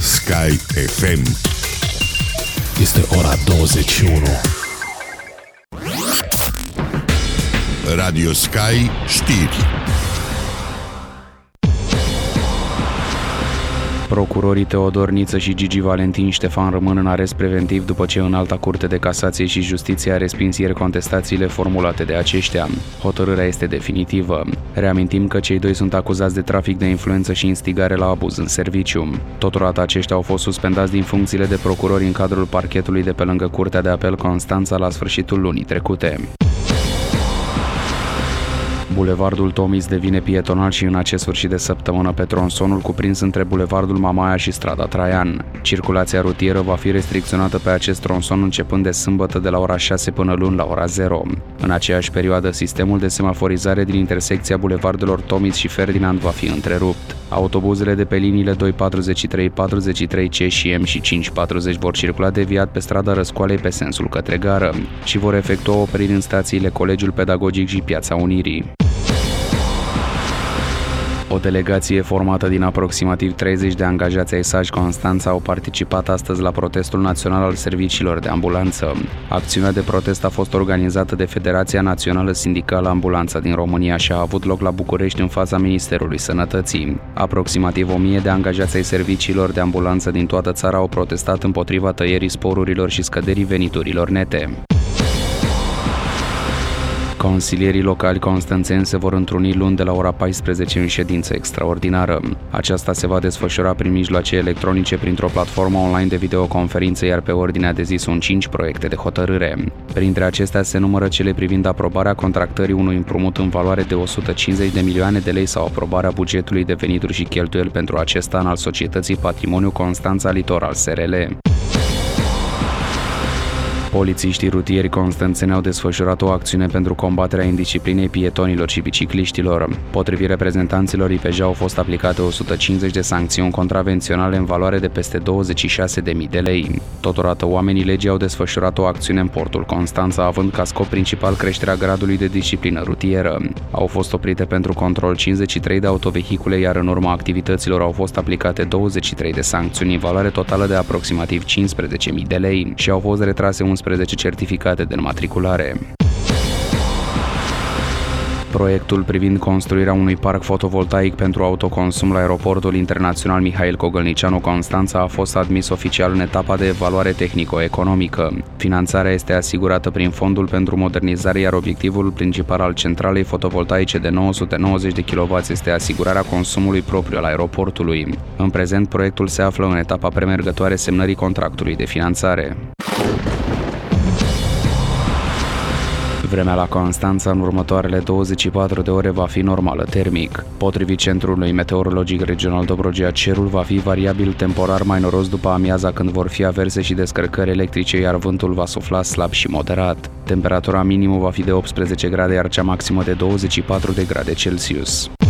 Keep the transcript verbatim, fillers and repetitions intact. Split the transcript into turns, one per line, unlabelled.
Sky F M.
Este ora douăzeci și unu.
Radio Sky știri.
Procurorii Teodor Niță și Gigi Valentin Ștefan rămân în arest preventiv după ce Înalta Curte de Casație și Justiție a respins ieri contestațiile formulate de aceștia. Hotărârea este definitivă. Reamintim că cei doi sunt acuzați de trafic de influență și instigare la abuz în serviciu. Totodată aceștia au fost suspendați din funcțiile de procurori în cadrul parchetului de pe lângă Curtea de Apel Constanța la sfârșitul lunii trecute. Bulevardul Tomiz devine pietonal și în acest sfârșit de săptămână pe tronsonul cuprins între Bulevardul Mamaia și strada Traian. Circulația rutieră va fi restricționată pe acest tronson începând de sâmbătă de la ora șase până luni la ora zero. În aceeași perioadă, sistemul de semaforizare din intersecția bulevardelor Tomiz și Ferdinand va fi întrerupt. Autobuzele de pe liniile doi patruzeci și trei, patruzeci și trei C și M și cinci patruzeci vor circula deviat pe strada Răscoalei pe sensul către gară și vor efectua opriri în stațiile Colegiul Pedagogic și Piața Unirii. O delegație formată din aproximativ treizeci de angajați ai S A J Constanța au participat astăzi la protestul național al serviciilor de ambulanță. Acțiunea de protest a fost organizată de Federația Națională Sindicală Ambulanța din România și a avut loc la București în fața Ministerului Sănătății. Aproximativ o mie de angajați ai serviciilor de ambulanță din toată țara au protestat împotriva tăierii sporurilor și scăderii veniturilor nete. Consilierii locali constanțeni se vor întruni luni de la ora paisprezece în ședință extraordinară. Aceasta se va desfășura prin mijloace electronice printr-o platformă online de videoconferință, iar pe ordinea de zi sunt cinci proiecte de hotărâre. Printre acestea se numără cele privind aprobarea contractării unui împrumut în valoare de o sută cincizeci de milioane de lei sau aprobarea bugetului de venituri și cheltuieli pentru acest an al Societății Patrimoniu Constanța Litoral S R L. Polițiștii rutieri constanțeni au desfășurat o acțiune pentru combaterea indisciplinei pietonilor și bicicliștilor. Potrivit reprezentanților I P J au fost aplicate o sută cincizeci de sancțiuni contravenționale în valoare de peste douăzeci și șase de mii de lei. Totodată, oamenii legii au desfășurat o acțiune în portul Constanța, având ca scop principal creșterea gradului de disciplină rutieră. Au fost oprite pentru control cincizeci și trei de autovehicule, iar în urma activităților au fost aplicate douăzeci și trei de sancțiuni în valoare totală de aproximativ cincisprezece mii de lei și au fost retrase unsprezece certificate de înmatriculare. Proiectul privind construirea unui parc fotovoltaic pentru autoconsum la Aeroportul Internațional Mihail Cogălnicianu Constanța a fost admis oficial în etapa de evaluare tehnico-economică. Finanțarea este asigurată prin Fondul pentru Modernizare, iar obiectivul principal al centralei fotovoltaice de nouă sute nouăzeci de kilowați este asigurarea consumului propriu al aeroportului. În prezent, proiectul se află în etapa premergătoare semnării contractului de finanțare. Vremea la Constanța în următoarele douăzeci și patru de ore va fi normală termic. Potrivit Centrului Meteorologic Regional Dobrogea, cerul va fi variabil temporar mai noros după amiaza, când vor fi averse și descărcări electrice, iar vântul va sufla slab și moderat. Temperatura minimă va fi de optsprezece grade, iar cea maximă de douăzeci și patru de grade Celsius.